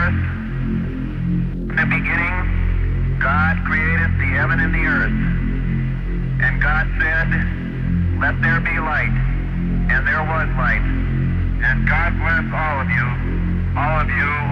verse. In the beginning, God created the heaven and the earth. And God said, let there be light. And there was light. And God bless all of you